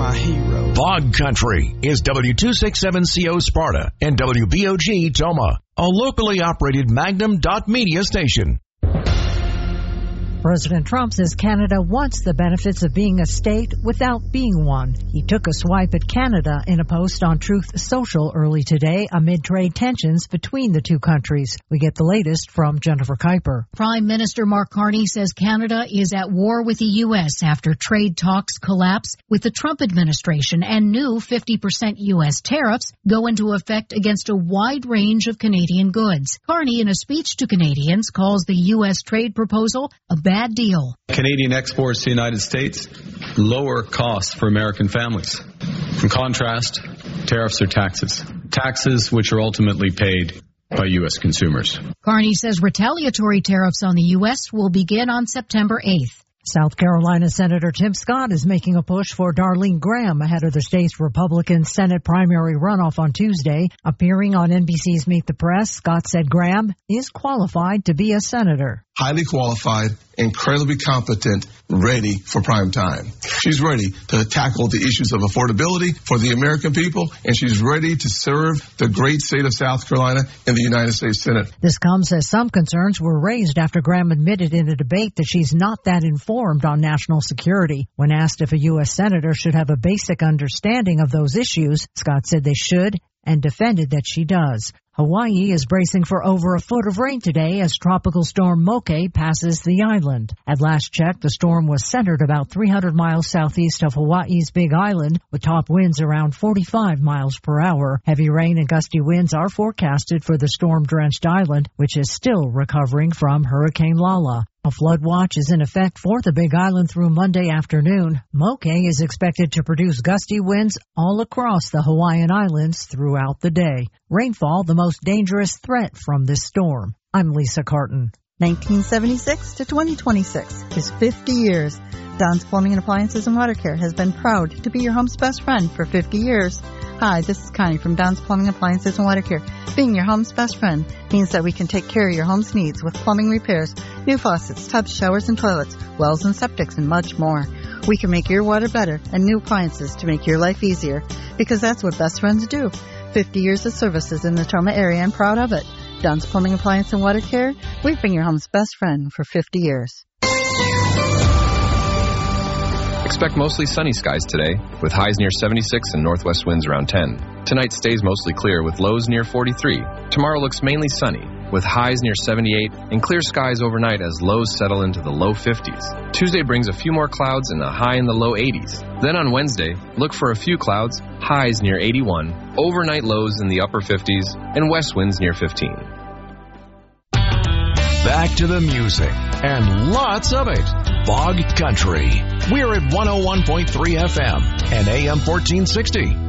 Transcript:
my hero. Bog Country is W267CO Sparta and WBOG Toma, a locally operated Magnum.media station. President Trump says Canada wants the benefits of being a state without being one. He took a swipe at Canada in a post on Truth Social early today amid trade tensions between the two countries. We get the latest from Jennifer Kuiper. Prime Minister Mark Carney says Canada is at war with the U.S. after trade talks collapse, with the Trump administration and new 50% U.S. tariffs go into effect against a wide range of Canadian goods. Carney, in a speech to Canadians, calls the U.S. trade proposal a bad deal. Canadian exports to the United States lower costs for American families. In contrast, tariffs are taxes. Taxes which are ultimately paid by U.S. consumers. Carney says retaliatory tariffs on the U.S. will begin on September 8th. South Carolina Senator Tim Scott is making a push for Darlene Graham ahead of the state's Republican Senate primary runoff on Tuesday. Appearing on NBC's Meet the Press, Scott said Graham is qualified to be a senator. Highly qualified, incredibly competent, ready for prime time. She's ready to tackle the issues of affordability for the American people, and she's ready to serve the great state of South Carolina in the United States Senate. This comes as some concerns were raised after Graham admitted in a debate that she's not that informed on national security. When asked if a U.S. senator should have a basic understanding of those issues, Scott said they should and defended that she does. Hawaii is bracing for over a foot of rain today as tropical storm Moke passes the island. At last check, the storm was centered about 300 miles southeast of Hawaii's Big Island, with top winds around 45 miles per hour. Heavy rain and gusty winds are forecasted for the storm-drenched island, which is still recovering from Hurricane Lala. A flood watch is in effect for the Big Island through Monday afternoon. Moke is expected to produce gusty winds all across the Hawaiian Islands throughout the day. Rainfall, the most dangerous threat from this storm. I'm Lisa Carton. 1976 to 2026 is 50 years. Don's Plumbing and Appliances and Water Care has been proud to be your home's best friend for 50 years. Hi, this is Connie from Don's Plumbing Appliances and Water Care. Being your home's best friend means that we can take care of your home's needs with plumbing repairs, new faucets, tubs, showers, and toilets, wells and septics, and much more. We can make your water better and new appliances to make your life easier, because that's what best friends do. 50 years of services in the Toma area and proud of it. Don's Plumbing Appliance and Water Care, we've been your home's best friend for 50 years. Expect mostly sunny skies today, with highs near 76 and northwest winds around 10. Tonight stays mostly clear with lows near 43. Tomorrow looks mainly sunny, with highs near 78 and clear skies overnight as lows settle into the low 50s. Tuesday brings a few more clouds and a high in the low 80s. Then on Wednesday, look for a few clouds, highs near 81, overnight lows in the upper 50s, and west winds near 15. Back to the music, and lots of it. Bog Country. We're at 101.3 FM and AM 1460.